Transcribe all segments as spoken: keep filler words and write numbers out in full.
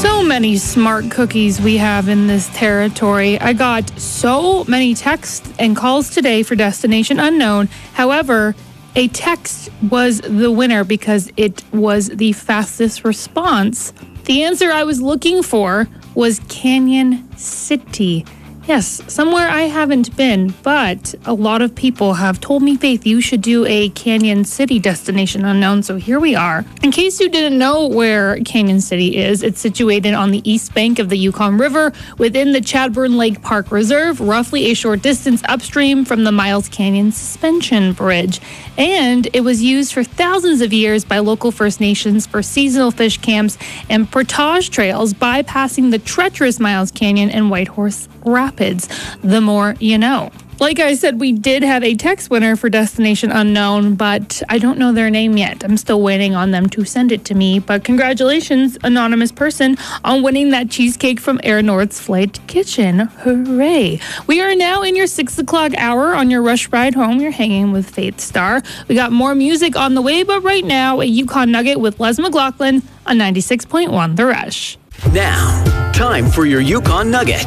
So many smart cookies we have in this territory. I got so many texts and calls today for Destination Unknown. However, a text was the winner because it was the fastest response. The answer I was looking for was Canyon City. Yes, somewhere I haven't been, but a lot of people have told me, Faith, you should do a Canyon City Destination Unknown, so here we are. In case you didn't know where Canyon City is, it's situated on the east bank of the Yukon River within the Chadbourne Lake Park Reserve, roughly a short distance upstream from the Miles Canyon Suspension Bridge. And it was used for thousands of years by local First Nations for seasonal fish camps and portage trails, bypassing the treacherous Miles Canyon and Whitehorse Rapids. The more you know. Like I said, we did have a text winner for Destination Unknown, but I don't know their name yet. I'm still waiting on them to send it to me. But congratulations, anonymous person, on winning that cheesecake from Air North's Flight Kitchen. Hooray. We are now in your six o'clock hour on your rush ride home. You're hanging with Faith Star. We got more music on the way, but right now, a Yukon Nugget with Les McLaughlin on ninety-six point one The Rush. Now, time for your Yukon Nugget.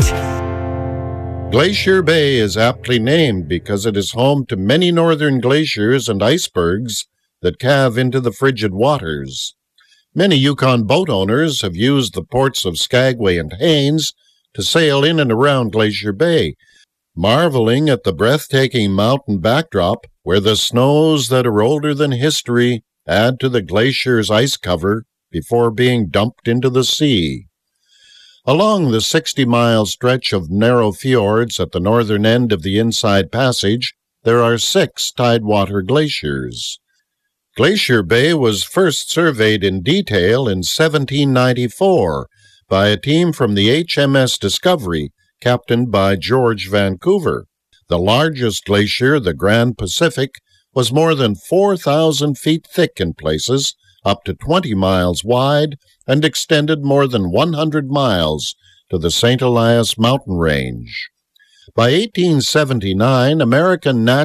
Glacier Bay is aptly named because it is home to many northern glaciers and icebergs that calve into the frigid waters. Many Yukon boat owners have used the ports of Skagway and Haines to sail in and around Glacier Bay, marveling at the breathtaking mountain backdrop where the snows that are older than history add to the glacier's ice cover before being dumped into the sea. Along the sixty-mile stretch of narrow fjords at the northern end of the Inside Passage, there are six tidewater glaciers. Glacier Bay was first surveyed in detail in seventeen ninety-four by a team from the H M S Discovery, captained by George Vancouver. The largest glacier, the Grand Pacific, was more than four thousand feet thick in places, up to twenty miles wide, and extended more than one hundred miles to the Saint Elias mountain range. By eighteen seventy-nine, American